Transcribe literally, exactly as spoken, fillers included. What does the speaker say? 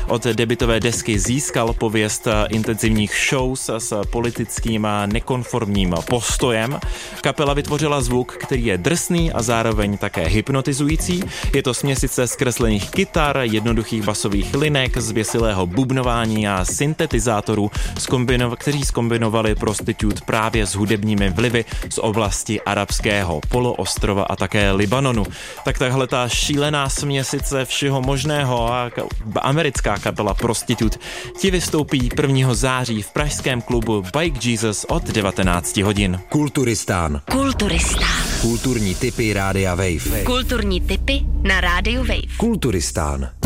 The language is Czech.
Od debutové desky získal pověst intenzivních shows s politickým a nekonformním postojem. Kapela vytvořila zvuk, který je drsný a zároveň také hypnotizující. Je to směsice zkreslených kytar, jednoduchých basových linek, zběsilého bubnování a syntetizátorů, kteří zkombinovali Prostitute právě s hudebními vlivy z oblasti arabského poloostrova a také Libanonu. Tak tahle ta šílená směsice všeho možného a americká kapela Prostitute ti vystoupí prvního září v pražském klubu Bike Jesus od devatenáct hodin. Kulturistán. Kulturistán. Kulturní tipy Rádia Wave. Kulturní tipy na Rádiu Wave. Kulturistán.